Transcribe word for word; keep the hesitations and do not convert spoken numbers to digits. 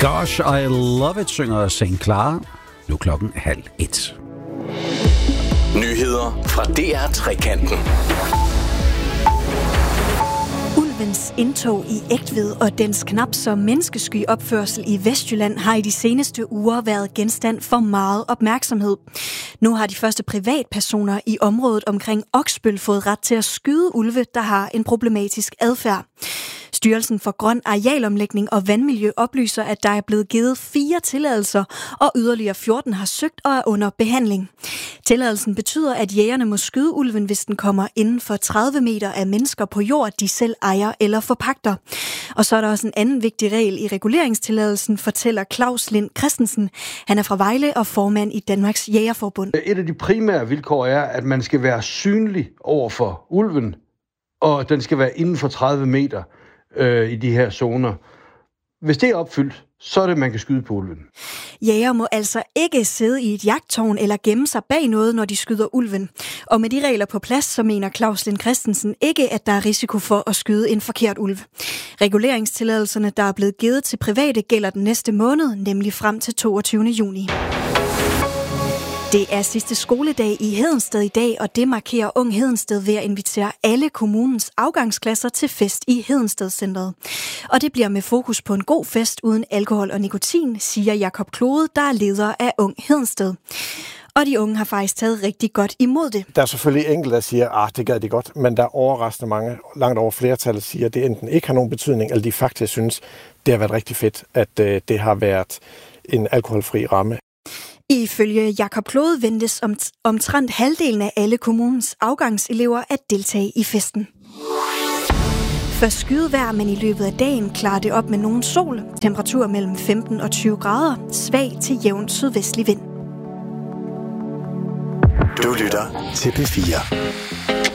Gosh, I love it, synger Saint Clara. Nu klokken halv et. Nyheder fra D R Trekanten. Ulvens indtog i Egtved og dens knap så menneskesky opførsel i Vestjylland har i de seneste uger været genstand for meget opmærksomhed. Nu har de første privatpersoner i området omkring Oksbøl fået ret til at skyde ulve, der har en problematisk adfærd. Styrelsen for Grøn Arealomlægning og Vandmiljø oplyser, at der er blevet givet fire tilladelser, og yderligere fjorten har søgt og er under behandling. Tilladelsen betyder, at jægerne må skyde ulven, hvis den kommer inden for tredive meter af mennesker på jord, de selv ejer eller forpagter. Og så er der også en anden vigtig regel i reguleringstilladelsen, fortæller Claus Lind Christensen. Han er fra Vejle og formand i Danmarks Jægerforbund. Et af de primære vilkår er, at man skal være synlig over for ulven, og den skal være inden for tredive meter i de her zoner. Hvis det er opfyldt, så er det, man kan skyde på ulven. Jæger må altså ikke sidde i et jagttårn eller gemme sig bag noget, når de skyder ulven. Og med de regler på plads, så mener Claus Lind Christensen ikke, at der er risiko for at skyde en forkert ulv. Reguleringstilladelserne, der er blevet givet til private, gælder den næste måned, nemlig frem til toogtyvende juni. Det er sidste skoledag i Hedensted i dag, og det markerer Ung Hedensted ved at invitere alle kommunens afgangsklasser til fest i Hedensted-centret. Og det bliver med fokus på en god fest uden alkohol og nikotin, siger Jakob Klode, der er leder af Ung Hedensted. Og de unge har faktisk taget rigtig godt imod det. Der er selvfølgelig enkelte, der siger, at det gad de godt, men der er overraskende mange, langt over flertallet, siger, at det enten ikke har nogen betydning, eller de faktisk synes, det har været rigtig fedt, at det har været en alkoholfri ramme. Ifølge Jakob Klode ventes om, omtrent halvdelen af alle kommunens afgangselever at deltage i festen. Først skydevejr, men i løbet af dagen klarer det op med nogen sol. Temperatur mellem femten og tyve grader. Svag til jævn sydvestlig vind. Du lytter til P fire.